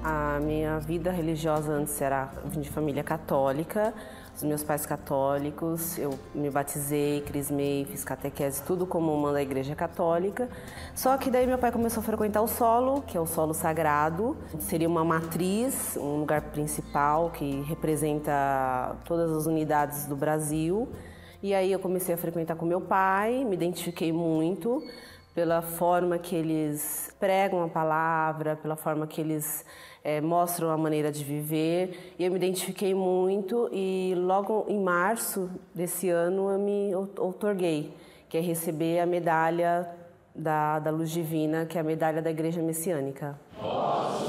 A minha vida religiosa antes era de família católica, os meus pais católicos, eu me batizei, crismei, fiz catequese, tudo como manda a Igreja Católica. Só que daí meu pai começou a frequentar o solo, que é o solo sagrado. Seria uma matriz, um lugar principal que representa todas as unidades do Brasil. E aí eu comecei a frequentar com meu pai, me identifiquei muito pela forma que eles pregam a palavra, pela forma que eles mostram a maneira de viver. E eu me identifiquei muito e logo em março desse ano eu me outorguei, que é receber a medalha da Luz Divina, que é a medalha da Igreja Messiânica.